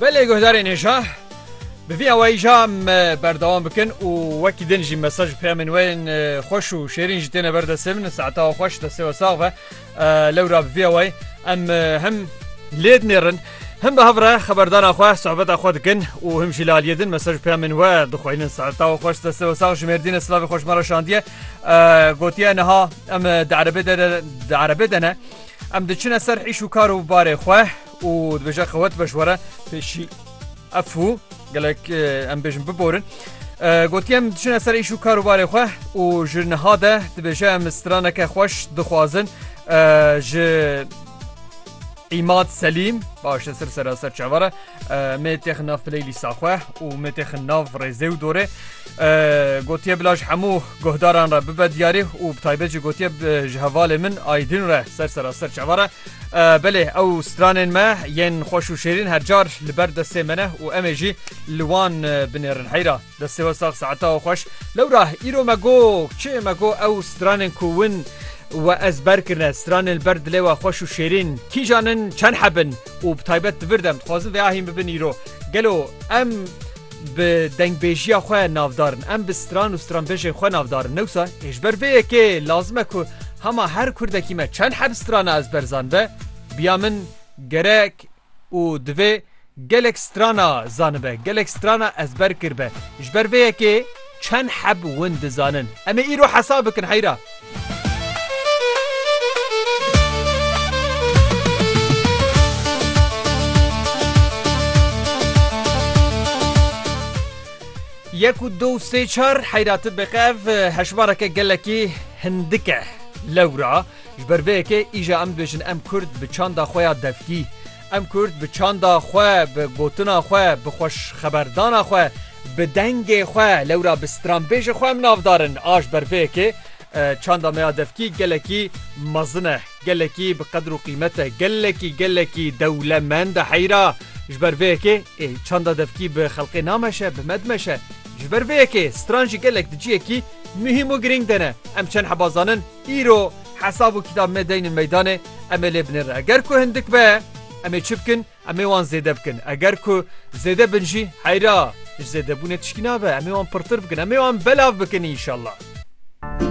بله گهدارین هجا بفی اوایی جا بردوام بکن و وکی دن جی مساج پیامن وین خوش و شیرین جتینه بردسته من ساعتا و خوش دسته و ساقفه لورا بفی اوایی هم لید نیرن هم به هفره خبردان اخواه صحبت اخواه دکن و هم شلال یدن مساج پیامن و دخوینن ساعتا و خوش دسته و ساق شمردین اسلاف خوش مرا شاندیه گوتیه نها ام دعربه دنه ام دچنه سر حیش و کار و باره خواه و دبجا خوات بشوره پیشی افو قالك ام بيجن ببورن قلت يم شنو سر ايشو كاروباري خواه و جن هذا دبجا مسترانك خوش دخوازن ج عماد سليم باش سر چواره متخ ناف بليلي ساخوه و متخ ناف رزو دوره قلت بلاش حمو گهداران را ببدیاری و بتایبه قلت جهوال من آیدین را سر چواره بله او سترانن ما ين خوش و شیرین هر جار لبر دسته منه و امجی لوان بنرن حیرا دسته و ساق ساعتا و خوش لو راه ایرو مگو چه مگو او سترانن کوون و از برکرنه ستران البرد لوا خوش و شیرین کی جانن چند حبن و بتایبت بردم خوازن ویاهیم ببین ایرو گلو ام به دنگ بیجی خواه نافدارن ام به ستران و ستران بیجی خواه نافدارن نوسا اجبر بیه که لازمه که هما هر کردکی ما چند حب ستران از برزان به بیا من گرک و دوی گلک سترانا زانبه گلک سترانا از برکر به اجبر بیه که چند حب وند زانن اما ایرو حساب کن حیرا یک و دو سه چار حیرات بقیف هشوارک گلکی هندکه لورا جبر به که ایجا ام بجن ام کرد به چاندا خواه دفکی ام کرد به چاندا خواه به گوتنا خواه به خوش خبردان خواه به دنگ خواه لورا به ستران بیج خواه مناف دارن آج بر به که چاندا میا دفکی گلکی مزنه گلکی به قدر و قیمته گلکی دولمند حیرا جبر به که چاندا دفکی به خلقی نامشه به مدمشه جبر به که سترانجی گلک دجیه کی مهم و گرینگ دنه ام چند حبازانن ایرو حساب و کتاب مدین میدانه ام لبنر اگر که هندک به ام چی بکن ام وان زیده بکن اگر که زیده بنجی حیرا زیده بونه تشکینا به ام وان پرتر بکن ام وان بلاو بکن انشالله